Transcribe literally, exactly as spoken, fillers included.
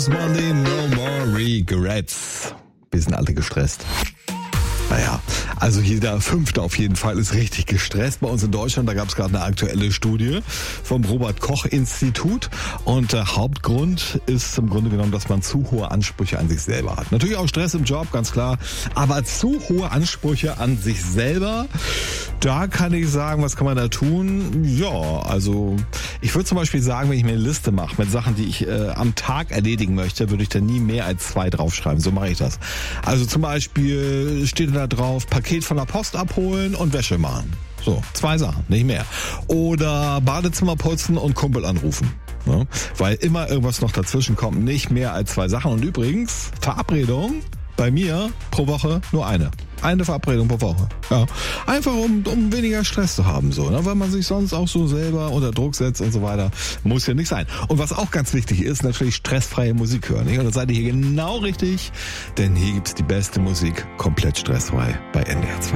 Monday, no more regrets. Wir sind alle gestresst. Naja, also jeder Fünfte auf jeden Fall ist richtig gestresst. Bei uns in Deutschland, da gab es gerade eine aktuelle Studie vom Robert-Koch-Institut. Und der Hauptgrund ist im Grunde genommen, dass man zu hohe Ansprüche an sich selber hat. Natürlich auch Stress im Job, ganz klar. Aber zu hohe Ansprüche an sich selber, da kann ich sagen, was kann man da tun? Ja, also ich würde zum Beispiel sagen, wenn ich mir eine Liste mache mit Sachen, die ich äh, am Tag erledigen möchte, würde ich da nie mehr als zwei draufschreiben. So mache ich das. Also zum Beispiel steht da drauf, Paket von der Post abholen und Wäsche machen. So, zwei Sachen, nicht mehr. Oder Badezimmer putzen und Kumpel anrufen. Ja, weil immer irgendwas noch dazwischen kommt, nicht mehr als zwei Sachen. Und übrigens, Verabredung bei mir pro Woche nur eine. Eine Verabredung pro Woche. Ja. Einfach um, um weniger Stress zu haben, so, ne? Weil man sich sonst auch so selber unter Druck setzt und so weiter. Muss ja nicht sein. Und was auch ganz wichtig ist, natürlich stressfreie Musik hören. Nicht? Und da seid ihr hier genau richtig, denn hier gibt's die beste Musik komplett stressfrei bei N D R zwei.